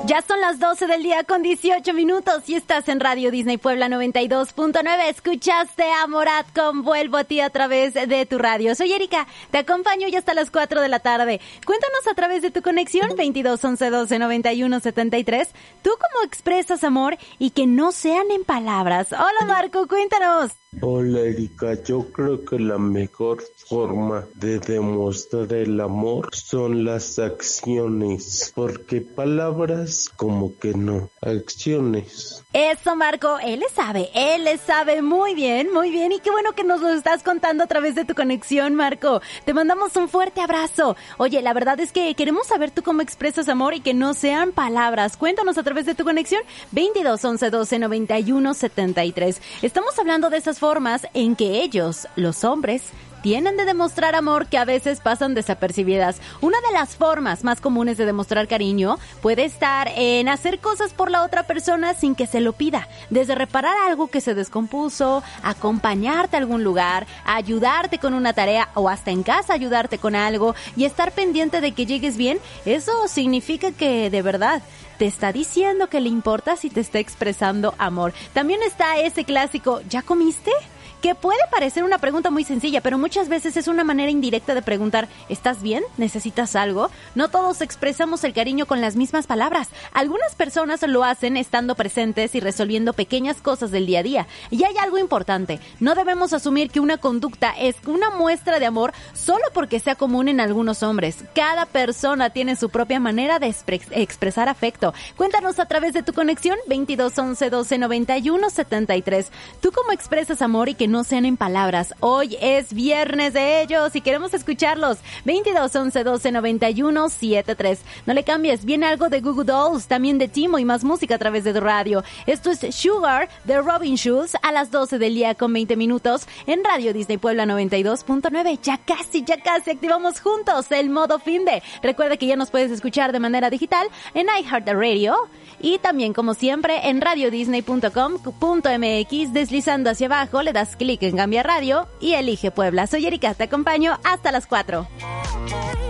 Ya son las 12 del día con 18 minutos y estás en Radio Disney Puebla 92.9. Escuchaste a Morat con Vuelvo a ti a través de tu radio. Soy Erika, te acompaño ya hasta las 4 de la tarde. Cuéntanos a través de tu conexión 22 11 12 91 73. ¿Tú cómo expresas amor y que no sean en palabras? Hola Marco, cuéntanos. Hola Erika, yo creo que la mejor forma de demostrar el amor son las acciones, porque palabras como que no, acciones. Eso Marco, él le sabe muy bien y qué bueno que nos lo estás contando a través de tu conexión Marco. Te mandamos un fuerte abrazo. Oye, la verdad es que queremos saber tú cómo expresas amor y que no sean palabras. Cuéntanos a través de tu conexión 22 11 12 91 73. Estamos hablando de esas formas en que ellos, los hombres, tienen de demostrar amor que a veces pasan desapercibidas. Una de las formas más comunes de demostrar cariño puede estar en hacer cosas por la otra persona sin que se lo pida. Desde reparar algo que se descompuso, acompañarte a algún lugar, ayudarte con una tarea o hasta en casa ayudarte con algo y estar pendiente de que llegues bien. Eso significa que de verdad te está diciendo que le importas y te está expresando amor. También está ese clásico, ¿ya comiste? Que puede parecer una pregunta muy sencilla, pero muchas veces es una manera indirecta de preguntar, ¿estás bien? ¿Necesitas algo? No todos expresamos el cariño con las mismas palabras. Algunas personas lo hacen estando presentes y resolviendo pequeñas cosas del día a día. Y hay algo importante, no debemos asumir que una conducta es una muestra de amor solo porque sea común en algunos hombres. Cada persona tiene su propia manera de expresar afecto. Cuéntanos a través de tu conexión 22 11 12 91 73. ¿Tú cómo expresas amor y que no sean en palabras? Hoy es viernes de ellos y queremos escucharlos. 22 11 12 91 73. No le cambies, viene algo de Goo Goo Dolls, también de Timo y más música a través de tu radio. Esto es Sugar de Robin Schulz a las 12 del día con 20 minutos en Radio Disney Puebla 92.9. Ya casi activamos juntos el modo finde. Recuerda que ya nos puedes escuchar de manera digital en iHeartRadio y también como siempre en radiodisney.com.mx. Deslizando hacia abajo le das clic en Cambia Radio y elige Puebla. Soy Erika, te acompaño hasta las 4.